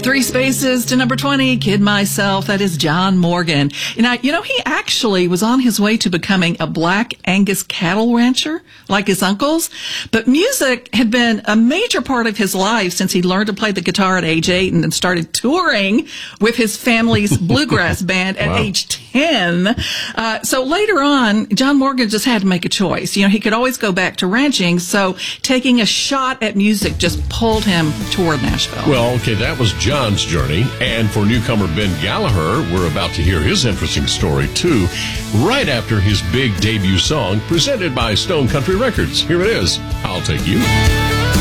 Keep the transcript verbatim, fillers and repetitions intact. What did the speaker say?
Three spaces to number twenty, Kid Myself. That is John Morgan. You know, you know, he actually was on his way to becoming a black Angus cattle rancher like his uncles, but music had been a major part of his life since he learned to play the guitar at age eight and then started touring with his family's bluegrass band at wow. age ten. Uh, so later on, John Morgan just had to make a choice. You know, he could always go back to ranching, so taking a shot at music just pulled him toward Nashville. Well, okay, that was John's journey. And for newcomer Ben Gallagher, we're about to hear his interesting story, too, right after his big debut song presented by Stone Country Records. Here it is, I'll Take You.